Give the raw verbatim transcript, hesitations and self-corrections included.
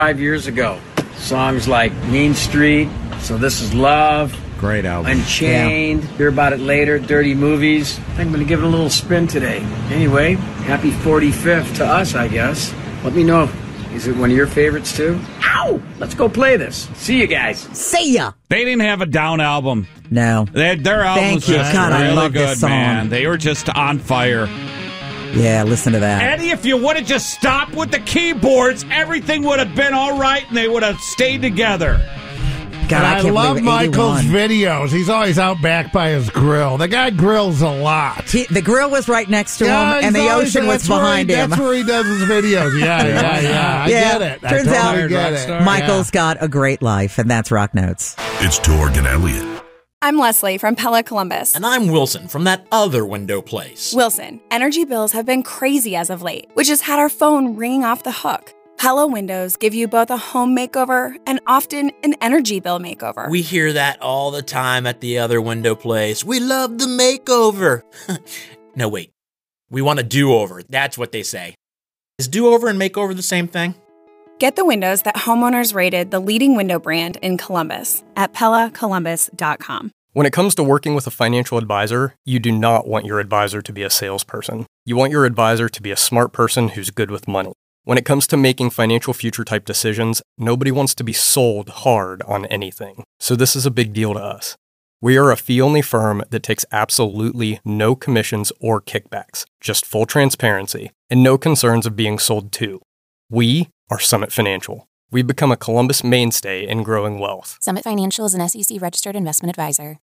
Five years ago. Songs like Mean Street, So This Is Love. Great album. Unchained. Yeah. Hear about it later. Dirty Movies. I think I'm going to give it a little spin today. Anyway, happy forty-fifth to us, I guess. Let me know. Is it one of your favorites, too? Ow! Let's go play this. See you guys. See ya. They didn't have a down album. No. They, their album Thank was you. just God, really I love good, this song. man. They were just on fire. Yeah, listen to that. Eddie, if you would have just stopped with the keyboards, everything would have been all right, and they would have stayed together. God, I, I can't love believe Michael's eighty-one. videos. He's always out back by his grill. The guy grills a lot. He, the grill was right next to Yeah, him, and he's the always- ocean was that's where behind he- him. That's where he does his videos. Yeah, yeah, yeah. I Yeah, get it. turns I out totally get it. Michael's got a great life, and that's Rock Notes. It's Torg and Elliott. I'm Leslie from Pella Columbus. And I'm Wilson from that other window place. Wilson, energy bills have been crazy as of late, which has had our phone ringing off the hook. Pella windows give you both a home makeover and often an energy bill makeover. We hear that all the time at the other window place. We love the makeover. No, wait. We want a do-over. That's what they say. Is do-over and makeover the same thing? Get the windows that homeowners rated the leading window brand in Columbus at Pella Columbus dot com. When it comes to working with a financial advisor, you do not want your advisor to be a salesperson. You want your advisor to be a smart person who's good with money. When it comes to making financial future type decisions, nobody wants to be sold hard on anything. So this is a big deal to us. We are a fee-only firm that takes absolutely no commissions or kickbacks, just full transparency, and no concerns of being sold to. We are Summit Financial. We've become a Columbus mainstay in growing wealth. Summit Financial is an S E C registered investment advisor.